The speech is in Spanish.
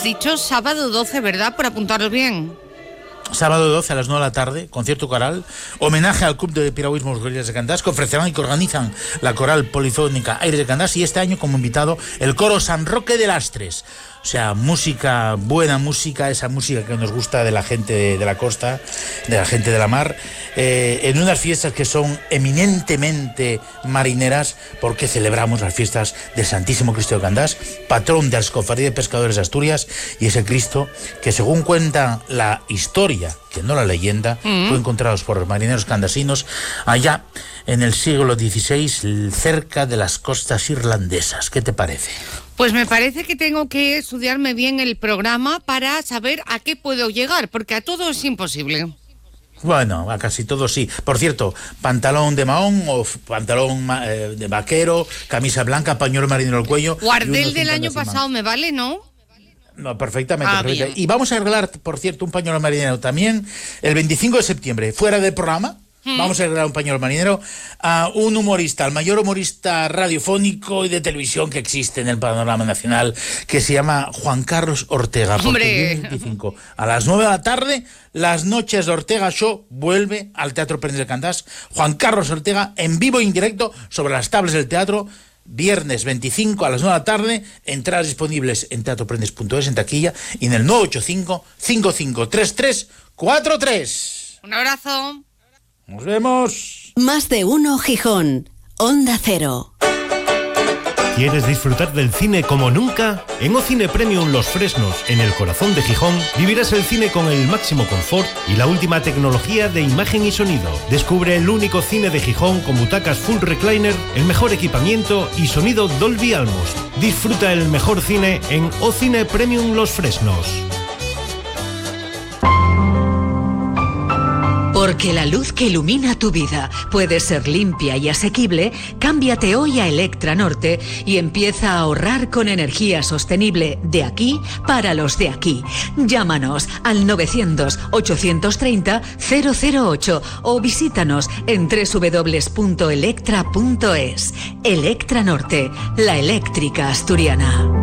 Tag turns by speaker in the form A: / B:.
A: has dicho sábado 12, ¿verdad? Por apuntaros bien.
B: Sábado 12 a las 9 de la tarde, concierto coral, homenaje al Club de Piragüismo Aires de Candás, que ofrecerán y que organizan la coral polifónica Aires de Candás, y este año como invitado el coro San Roque de Lastres. O sea, música, buena música, esa música que nos gusta de la gente de la costa, de la gente de la mar, en unas fiestas que son eminentemente marineras, porque celebramos las fiestas del Santísimo Cristo de Candás, patrón de las Cofradías de Pescadores de Asturias, y ese Cristo que, según cuenta la historia, que no la leyenda, fue encontrado por los marineros candasinos allá en el siglo XVI, cerca de las costas irlandesas. ¿Qué te parece?
A: Pues me parece que tengo que estudiarme bien el programa para saber a qué puedo llegar, porque a todo es imposible.
B: Bueno, a casi todo sí. Por cierto, pantalón de mahón o pantalón de vaquero, camisa blanca, pañuelo marinero al cuello.
A: Guardé del año pasado, ¿me vale, no?
B: No, perfectamente. Y vamos a arreglar, por cierto, un pañuelo marinero también el 25 de septiembre, fuera del programa. Vamos a arreglar un pañuelo marinero a un humorista, el mayor humorista radiofónico y de televisión que existe en el panorama nacional, que se llama Juan Carlos Ortega.
A: ¡Hombre!
B: El 25 a las 9 de la tarde, las noches de Ortega Show vuelve al Teatro Prendes de Candás. Juan Carlos Ortega en vivo e indirecto sobre las tablas del teatro. Viernes 25 a las 9 de la tarde, entradas disponibles en teatroprendes.es, en taquilla, y en el 985-553343.
A: Un abrazo.
B: Nos vemos.
C: Más de uno Gijón. Onda Cero.
D: ¿Quieres disfrutar del cine como nunca? En Ocine Premium Los Fresnos, en el corazón de Gijón, vivirás el cine con el máximo confort y la última tecnología de imagen y sonido. Descubre el único cine de Gijón con butacas full recliner, el mejor equipamiento y sonido Dolby Atmos. Disfruta el mejor cine en Ocine Premium Los Fresnos.
E: Porque la luz que ilumina tu vida puede ser limpia y asequible, cámbiate hoy a Electra Norte y empieza a ahorrar con energía sostenible de aquí para los de aquí. Llámanos al 900-830-008 o visítanos en www.electra.es. Electra Norte, la eléctrica asturiana.